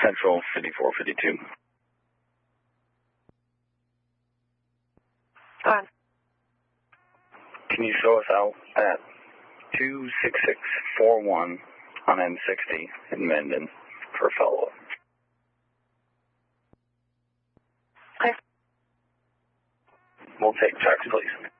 Central 5452. Go on. Can you show us out at 26641 on M60 in Mendon for follow-up? Okay. We'll take tracks, please.